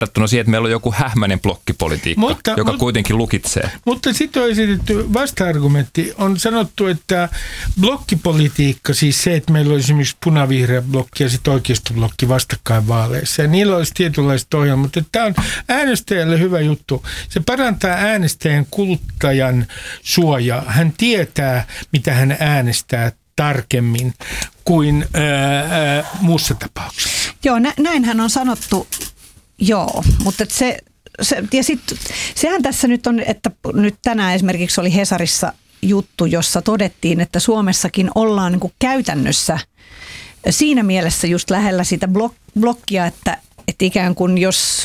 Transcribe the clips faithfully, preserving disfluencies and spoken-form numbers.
verrattuna siihen, että meillä on joku hähmäinen blokkipolitiikka, mutta, joka mutta, kuitenkin lukitsee. Mutta sitten on esitetty vasta-argumentti. On sanottu, että blokkipolitiikka, siis se, että meillä on esimerkiksi punavihreä blokki ja sitten oikeistoblokki vastakkain vaaleissa. Ja niillä olisi tietynlaiset ohjelmat. Mutta tämä on äänestäjälle hyvä juttu. Se parantaa äänestäjän kuluttajan suojaa. Hän tietää, mitä hän äänestää tarkemmin kuin ää, ää, muussa tapauksessa. Joo, nä- näinhän on sanottu, joo, mutta se, se ja sitten sehän tässä nyt on, että nyt tänään esimerkiksi oli Hesarissa juttu, jossa todettiin, että Suomessakin ollaan niin kuin käytännössä siinä mielessä just lähellä sitä blok- blokkia, että, että ikään kuin jos,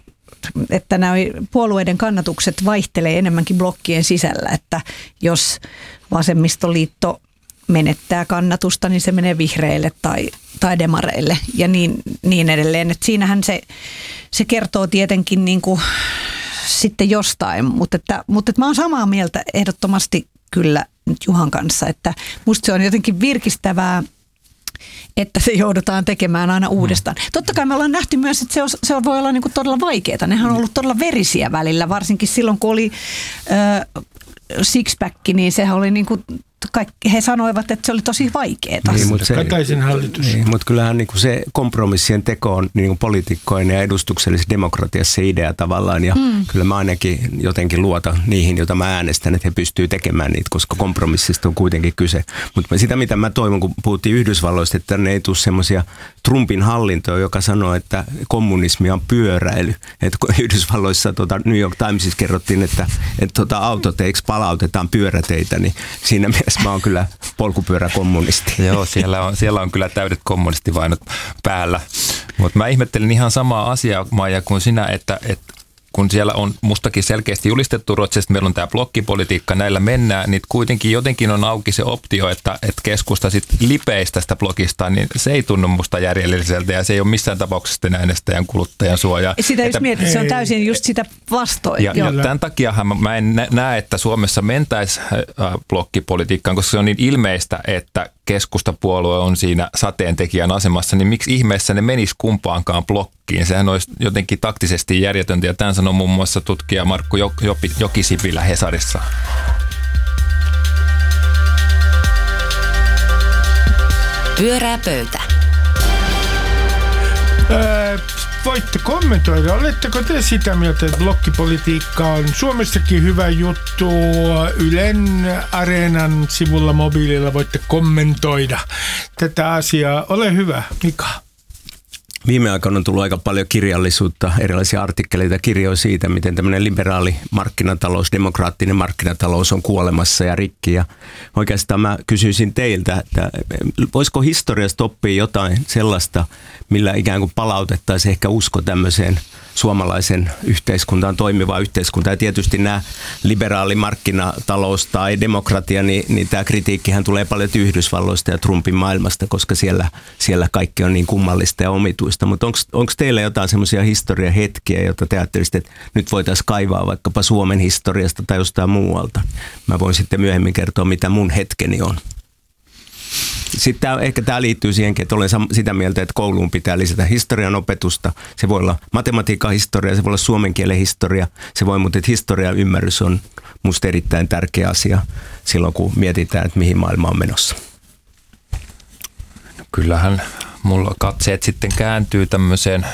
että nämä puolueiden kannatukset vaihtelee enemmänkin blokkien sisällä, että jos vasemmistoliitto menettää kannatusta, niin se menee vihreille tai, tai demareille ja niin, niin edelleen. Et siinähän se, se kertoo tietenkin niin kuin sitten jostain, mutta, että, mutta että mä oon samaa mieltä ehdottomasti kyllä nyt Juhan kanssa, että musta se on jotenkin virkistävää, että se joudutaan tekemään aina uudestaan. Hmm. Totta kai me ollaan nähty myös, että se, on, se voi olla niin kuin todella vaikeaa. Nehän on ollut todella verisiä välillä, varsinkin silloin kun oli äh, sixpack, niin sehän oli niin kuin kaikki, he sanoivat, että se oli tosi vaikeaa. Niin, mutta Kataisen hallitus. Niin, mutta kyllähän niin kuin se kompromissien teko on niin kuin poliitikkojen ja edustuksellisessa demokratiassa se idea tavallaan. Ja mm. kyllä mä ainakin jotenkin luotan niihin, joita mä äänestän, että he pystyy tekemään niitä, koska kompromissista on kuitenkin kyse. Mutta sitä, mitä mä toivon, kun puhuttiin Yhdysvalloista, että tänne ei tule semmoisia Trumpin hallintoa, joka sanoo, että kommunismi on pyöräily. Että Yhdysvalloissa tuota, New York Timesissa kerrottiin, että, että tuota, autoteiksi palautetaan pyöräteitä, niin siinä mielessä mä oon kyllä polkupyöräkommunisti. Joo, siellä on, siellä on kyllä täydet kommunistivainot päällä. Mutta mä ihmettelin ihan samaa asiaa, Maija, kuin sinä, että, että kun siellä on mustakin selkeästi julistettu Ruotsista, meillä on tämä blokkipolitiikka, näillä mennään, niin kuitenkin jotenkin on auki se optio, että, että keskusta sitten lipeisi tästä blogista, niin se ei tunnu musta järjelliseltä ja se ei ole missään tapauksessa äänestäjän kuluttajan suojaa. Sitä just mietit, se on täysin just sitä vastoin. Ja, ja tämän takiahan mä, mä en näe, että Suomessa mentäisi blokkipolitiikkaan, koska se on niin ilmeistä, että keskustapuolue on siinä sateentekijän asemassa, niin miksi ihmeessä ne menisi kumpaankaan blokkiin? Sehän olisi jotenkin taktisesti järjetöntä, ja tämän sanoi muun muassa tutkija Markku Jokisipilä Hesarissa. Pyörää pöytä. Öö, voitte kommentoida. Oletteko te sitä mieltä, että blokkipolitiikka on Suomessakin hyvä juttu? Ylen Areenan sivulla mobiililla voitte kommentoida tätä asiaa. Ole hyvä, Mika. Viime aikoina on tullut aika paljon kirjallisuutta, erilaisia artikkeleita, kirjoja siitä, miten tämmöinen liberaali markkinatalous, demokraattinen markkinatalous on kuolemassa ja rikki. Ja oikeastaan mä kysyisin teiltä, että voisiko historiasta oppia jotain sellaista, millä ikään kuin palautettaisiin ehkä usko tämmöiseen suomalaisen yhteiskuntaan, toimivaan yhteiskuntaan. Ja tietysti nämä liberaali markkinatalous tai demokratia, niin, niin tämä kritiikkihän tulee paljon Yhdysvalloista ja Trumpin maailmasta, koska siellä, siellä kaikki on niin kummallista ja omituista. Mutta onko teillä jotain semmoisia historiahetkiä, joita te ajattelisitte, että nyt voitaisiin kaivaa vaikkapa Suomen historiasta tai jostain muualta? Mä voin sitten myöhemmin kertoa, mitä mun hetkeni on. Sitten tämä, ehkä tämä liittyy siihenkin, että olen sitä mieltä, että kouluun pitää lisätä historian opetusta. Se voi olla matematiikan historia, se voi olla suomen kielen historia, se voi, mutta että historian ymmärrys on musta erittäin tärkeä asia silloin, kun mietitään, että mihin maailma on menossa. No kyllähän mulla katseet sitten kääntyy tämmöiseen,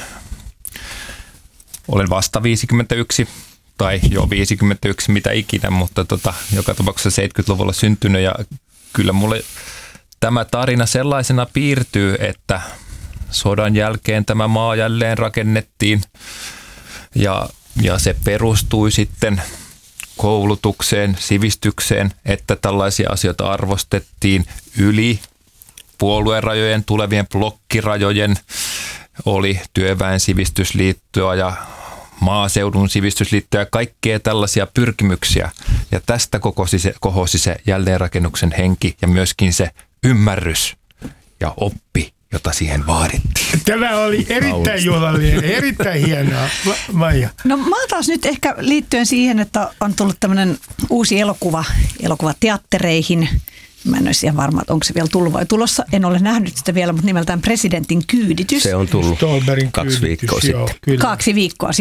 olen vasta viisikymmentäyksi tai jo viisikymmentäyksi, mitä ikinä, mutta tota, joka tapauksessa seitsemänkymmentäluvulla syntynyt ja kyllä mulle tämä tarina sellaisena piirtyy, että sodan jälkeen tämä maa jälleen rakennettiin ja, ja se perustui sitten koulutukseen, sivistykseen, että tällaisia asioita arvostettiin yli puoluerajojen, tulevien blokkirajojen, oli työväen sivistysliittoa ja maaseudun sivistysliittoa ja kaikkea tällaisia pyrkimyksiä. Ja tästä kokosi se, kohosi se jälleenrakennuksen henki ja myöskin se ymmärrys ja oppi, jota siihen vaadittiin. Tämä oli erittäin juhlallinen, erittäin hienoa. Maija. No mä taas nyt ehkä liittyen siihen, että on tullut tämmöinen uusi elokuva, elokuva teattereihin, Mä en ole ihan varma, että onko se vielä tullut vai tulossa. En ole nähnyt sitä vielä, mutta nimeltään Presidentin kyyditys. Se on tullut Ståhlbergin kaksi kyyditys, viikkoa joo, sitten. kyllä. Kaksi viikkoa